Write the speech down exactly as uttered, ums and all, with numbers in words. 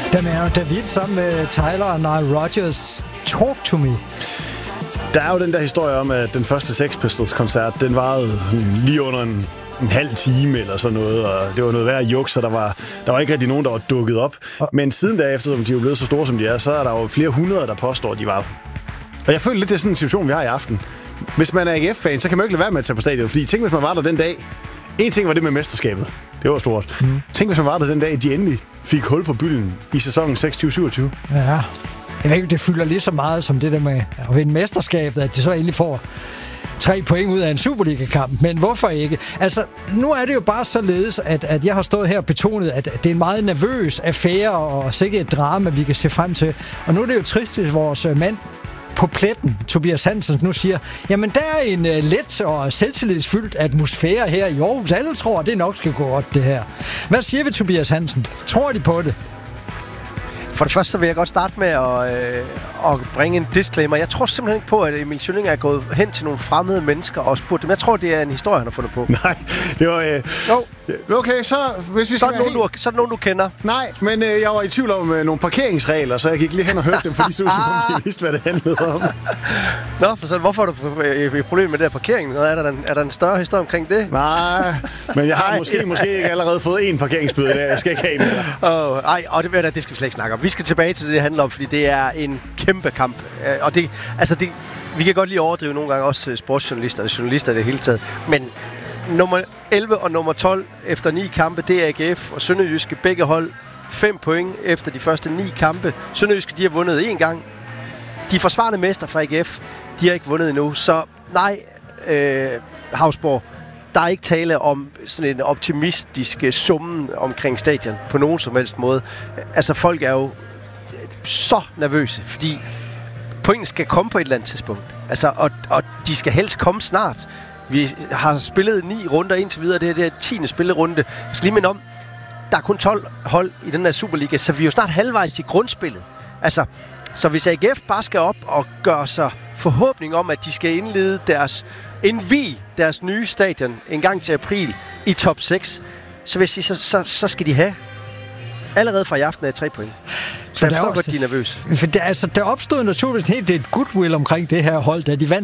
Der er David sammen med Tyler og Nile Rodgers. Talk to me. Der er jo den der historie om, at den første Sex Pistols-koncert, den varede lige under en, en halv time eller sådan noget, og det var noget værd juks, så der var, der var ikke rigtig nogen, der var dukket op. Men siden derefter, som de er blevet så store, som de er, så er der jo flere hundrede, der påstår, at de var. Og jeg føler lidt, det er sådan en situation, vi har i aften. Hvis man er A G F-fan, så kan man jo ikke lade være med at tage på stadion, fordi tænk, hvis man var der den dag. En ting var det med mesterskabet. Det var stort. Mm. Tænk, hvis man var der den dag, de endelig fik hul på bylden i sæsonen seksogtyve syvogtyve. Ja. Jeg ved ikke, det fylder lige så meget som det der med at vinde mesterskabet, at de så endelig får tre point ud af en Superliga-kamp. Men hvorfor ikke? Altså, nu er det jo bare således, at, at jeg har stået her og betonet, at det er en meget nervøs affære og sikkert et drama, vi kan se frem til. Og nu er det jo trist, hvis vores mand på pletten, Tobias Hansen, nu siger, jamen der er en uh, let og selvtillidsfyldt atmosfære her i Aarhus. Alle tror, at det nok skal gå godt, det her. Hvad siger vi, Tobias Hansen? Tror de på det? For det første så vil jeg godt starte med at, øh, at bringe en disclaimer. Jeg tror simpelthen ikke på, at Emil Schønning er gået hen til nogle fremmede mennesker og spurgt dem. Jeg tror, det er en historie, han har fundet på. Nej, det var... Øh... Jo. Okay, så hvis vi så, er nogen, helt... du, så er det nogen, du kender. Nej, men øh, jeg var i tvivl om øh, nogle parkeringsregler, så jeg gik lige hen og hørte dem, fordi så ud som om de vidste, hvad det handlede om. Nå, for så hvorfor har du et problem med det her parkering? Er der, en, er der en større historie omkring det? Nej, men jeg har måske, måske ikke allerede fået en parkeringsbøde der. Jeg skal ikke have en mere. Oh, ej, og det, det skal vi slet ikke snakke om. Vi skal tilbage til det, det handler om, fordi det er en kæmpe kamp. Og det, altså det, vi kan godt lige overdrive nogle gange også sportsjournalister og journalister i det hele taget. Men nummer elleve og nummer tolv efter ni kampe, det er A G F og Sønderjyske. Begge hold fem point efter de første ni kampe. Sønderjyske, de har vundet én gang. De forsvarende mester fra A G F, de har ikke vundet endnu. Så nej, øh, Hausborg, der er ikke tale om sådan en optimistisk summen omkring stadion på nogen som helst måde. Altså folk er jo så nervøse, fordi pointen skal komme på et eller andet tidspunkt. Altså, og, og de skal helst komme snart. Vi har spillet ni runder indtil videre. Det er det tiende spillerunde. Jeg skal lige minde om, der er kun tolv hold i den her Superliga, så vi er jo snart halvvejs i grundspillet. Altså, så hvis A G F bare skal op og gøre sig forhåbning om, at de skal indlede deres, indvige deres nye stadion en gang til april i top seks, så vil jeg sige, så, så, så skal de have allerede fra i aften af tre point. Så jeg forstår godt, de er nervøse. For der, altså, der opstod naturligvis helt et goodwill omkring det her hold, da de vandt